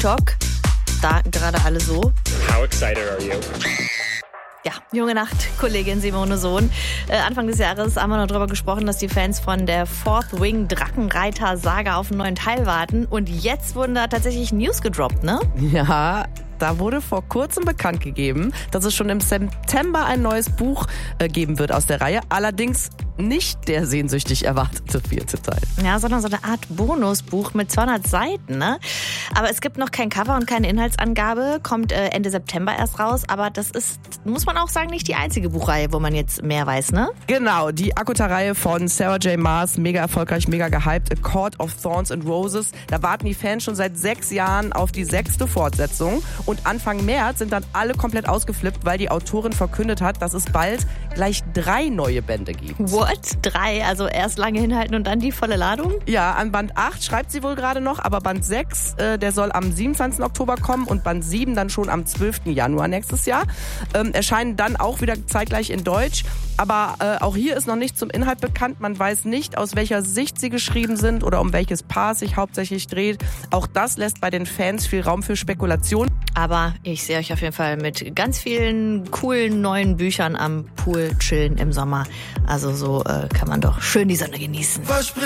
TikTok. Da gerade alle so. How excited are you? Ja, junge Nacht, Kollegin Simone Sohn. Anfang des Jahres haben wir noch darüber gesprochen, dass die Fans von der Fourth Wing Drachenreiter Saga auf einen neuen Teil warten. Und jetzt wurden da tatsächlich News gedroppt, ne? Ja, da wurde vor kurzem bekannt gegeben, dass es schon im September ein neues Buch geben wird aus der Reihe. Allerdings nicht der sehnsüchtig erwartete 4. Teil. Ja, sondern so eine Art Bonusbuch mit 200 Seiten, ne? Aber es gibt noch kein Cover und keine Inhaltsangabe. Kommt Ende September erst raus. Aber das ist, muss man auch sagen, nicht die einzige Buchreihe, wo man jetzt mehr weiß, ne? Genau, die ACOTAR-Reihe von Sarah J. Maas, mega erfolgreich, mega gehypt. A Court of Thorns and Roses. Da warten die Fans schon seit 6 Jahren auf die 6. Fortsetzung. Und Anfang März sind dann alle komplett ausgeflippt, weil die Autorin verkündet hat, dass es bald gleich 3 neue Bände gibt. What? 3? Also erst lange hinhalten und dann die volle Ladung? Ja, an Band 8 schreibt sie wohl gerade noch, aber Band 6, der soll am 27. Oktober kommen und Band 7 dann schon am 12. Januar nächstes Jahr. Erscheinen dann auch wieder zeitgleich in Deutsch. Aber auch hier ist noch nichts zum Inhalt bekannt. Man weiß nicht, aus welcher Sicht sie geschrieben sind oder um welches Paar sich hauptsächlich dreht. Auch das lässt bei den Fans viel Raum für Spekulation. Aber ich sehe euch auf jeden Fall mit ganz vielen coolen neuen Büchern am Pool chillen im Sommer. Also so kann man doch schön die Sonne genießen.